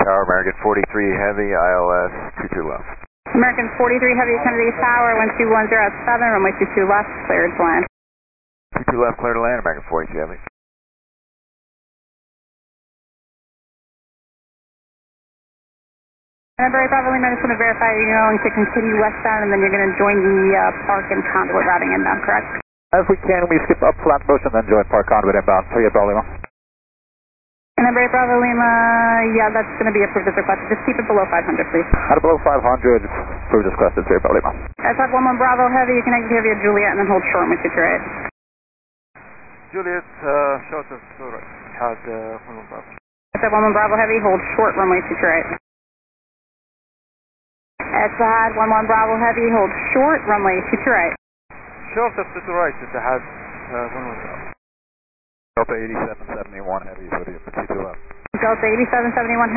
Tower, American 43 Heavy, ILS 22 left. American 43 Heavy, Kennedy Tower, 121 at 7, runway 22 left, cleared to land. 22 left, clear to land, American 42 Heavy. Barry Bravo Lima, I just want to verify you're going to continue westbound and then you're going to join the park and conduit routing inbound, correct? As we can, we skip up Flatbush and then join Park Conduit inbound. 38 Bravo Lima. And then Barry Bravo Lima, yeah, that's going to be approved as requested. Just keep it below 500, please. At below 500, approved as requested. 38 Bravo Lima. That's 11 Bravo Heavy, you connect to Heavy at Juliet and then hold short with you, right? Juliet, short of Surah. Had 11 Bravo. That's 11 Bravo Heavy, hold short runway 22 right. Etihad 11 Bravo Heavy, hold short, runway 22 right. Short of to right, Etihad 11 Bravo. Delta 8771 Heavy, with you for 22 left. Delta 8771